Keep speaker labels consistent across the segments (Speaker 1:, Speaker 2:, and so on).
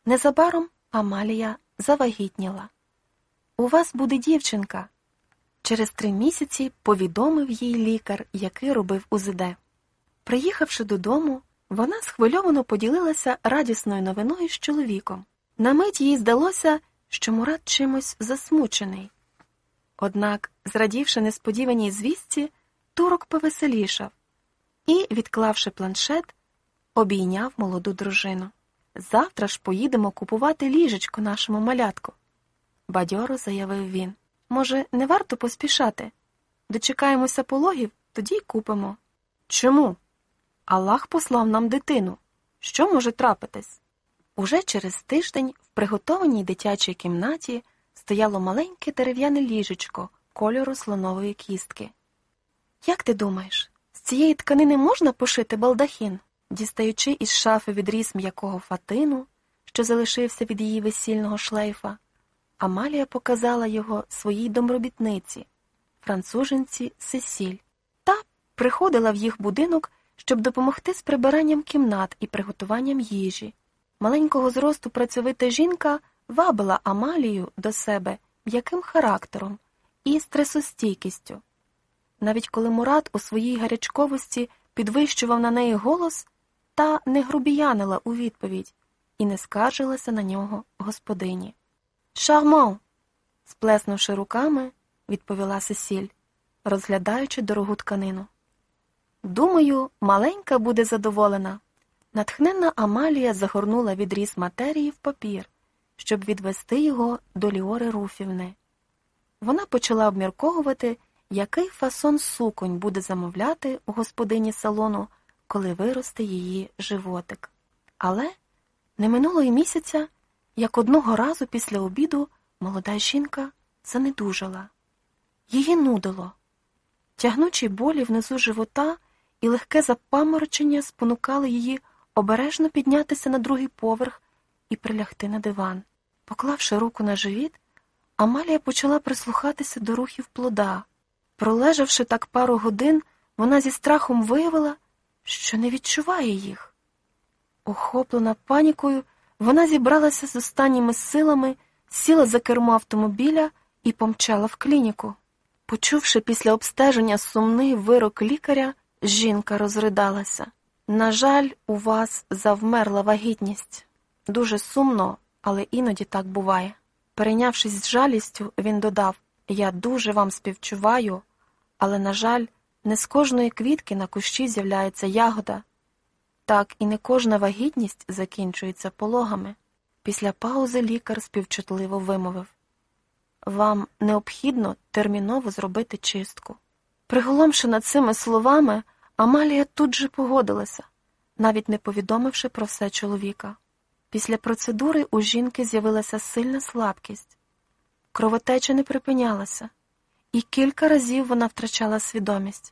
Speaker 1: Незабаром Амалія завагітніла. «У вас буде дівчинка», – через 3 місяці повідомив їй лікар, який робив УЗД. Приїхавши додому, вона схвильовано поділилася радісною новиною з чоловіком. На мить їй здалося, що Мурат чимось засмучений. Однак, зрадівши несподіваній звістці, турок повеселішав і, відклавши планшет, обійняв молоду дружину. «Завтра ж поїдемо купувати ліжечко нашому малятку», – бадьоро заявив він. «Може, не варто поспішати? Дочекаємося пологів, тоді й купимо». «Чому? Аллах послав нам дитину. Що може трапитись?» Уже через тиждень в приготованій дитячій кімнаті стояло маленьке дерев'яне ліжечко кольору слонової кістки. «Як ти думаєш, з цієї тканини можна пошити балдахін?» Дістаючи із шафи відріз м'якого фатину, що залишився від її весільного шлейфа, Амалія показала його своїй домробітниці, француженці Сесіль. Та приходила в їх будинок, щоб допомогти з прибиранням кімнат і приготуванням їжі. Маленького зросту працьовита жінка вабила Амалію до себе м'яким характером і стресостійкістю. Навіть коли Мурат у своїй гарячковості підвищував на неї голос, та не грубіянила у відповідь і не скаржилася на нього господині. «Шарман!» – сплеснувши руками, відповіла Сесіль, розглядаючи дорогу тканину. «Думаю, маленька буде задоволена». Натхненна Амалія загорнула відріз матерії в папір, щоб відвести його до Ліори Руфівни. Вона почала обмірковувати, який фасон суконь буде замовляти у господині салону, коли виросте її животик. Але не минуло й місяця, як одного разу після обіду молода жінка занедужала. Її нудило. Тягнучі болі внизу живота і легке запаморочення спонукали її обережно піднятися на другий поверх і прилягти на диван. Поклавши руку на живіт, Амалія почала прислухатися до рухів плода. Пролежавши так пару годин, вона зі страхом виявила, що не відчуває їх. Охоплена панікою, вона зібралася з останніми силами, сіла за кермо автомобіля і помчала в клініку. Почувши після обстеження сумний вирок лікаря, жінка розридалася. «На жаль, у вас завмерла вагітність. Дуже сумно, але іноді так буває». Перейнявшись з жалістю, він додав: «Я дуже вам співчуваю, але, на жаль, не з кожної квітки на кущі з'являється ягода. Так і не кожна вагітність закінчується пологами». Після паузи лікар співчутливо вимовив: «Вам необхідно терміново зробити чистку». Приголомшена цими словами, Амалія тут же погодилася, навіть не повідомивши про все чоловіка. Після процедури у жінки з'явилася сильна слабкість. Кровотеча не припинялася, і кілька разів вона втрачала свідомість.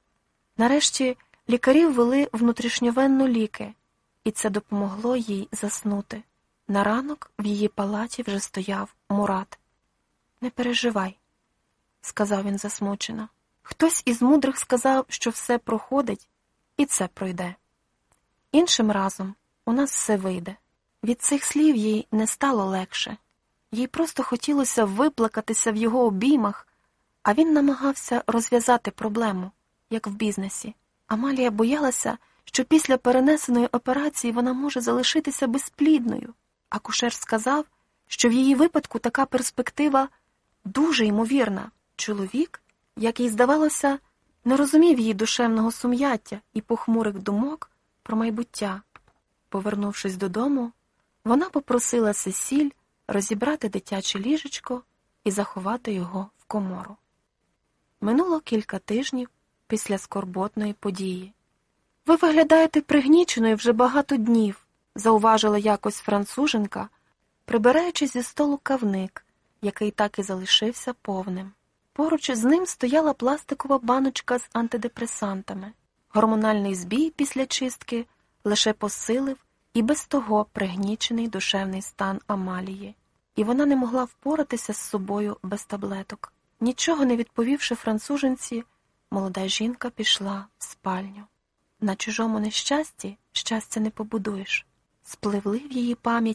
Speaker 1: Нарешті лікарі ввели внутрішньовенну ліки, і це допомогло їй заснути. На ранок в її палаті вже стояв Мурат. «Не переживай», – сказав він засмучено. «Хтось із мудрих сказав, що все проходить, і це пройде. Іншим разом у нас все вийде». Від цих слів їй не стало легше. Їй просто хотілося виплакатися в його обіймах, а він намагався розв'язати проблему, як в бізнесі. Амалія боялася, що після перенесеної операції вона може залишитися безплідною. Акушер сказав, що в її випадку така перспектива дуже ймовірна. Чоловік, як їй здавалося, не розумів її душевного сум'яття і похмурих думок про майбуття. Повернувшись додому, вона попросила Сесіль розібрати дитяче ліжечко і заховати його в комору. Минуло кілька тижнів після скорботної події. «Ви виглядаєте пригніченою вже багато днів», – зауважила якось француженка, прибираючи зі столу кавник, який так і залишився повним. Поруч із ним стояла пластикова баночка з антидепресантами. Гормональний збій після чистки лише посилив і без того пригнічений душевний стан Амалії, і вона не могла впоратися з собою без таблеток. Нічого не відповівши француженці, молода жінка пішла в спальню. На чужому нещасті щастя не побудуєш. Спливли в її пам'яті